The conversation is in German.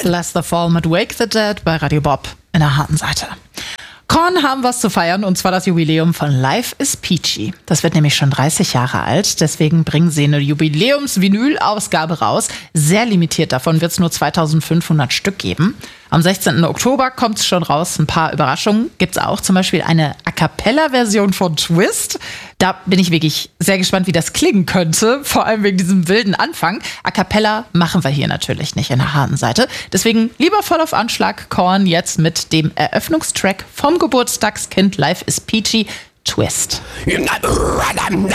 Last the Fall mit Wake the Dead bei Radio Bob in der harten Seite. Korn haben was zu feiern, und zwar das Jubiläum von Life is Peachy. Das wird nämlich schon 30 Jahre alt, deswegen bringen sie eine Jubiläums-Vinyl-Ausgabe raus. Sehr limitiert, davon wird es nur 2500 Stück geben. Am 16. Oktober kommt es schon raus, ein paar Überraschungen gibt es auch. Zum Beispiel eine A-Cappella-Version von Twist. Da bin ich wirklich sehr gespannt, wie das klingen könnte, vor allem wegen diesem wilden Anfang. A-Cappella machen wir hier natürlich nicht in der harten Seite. Deswegen lieber voll auf Anschlag, Korn jetzt mit dem Eröffnungstrack vom Geburtstagskind Life is Peachy, Twist.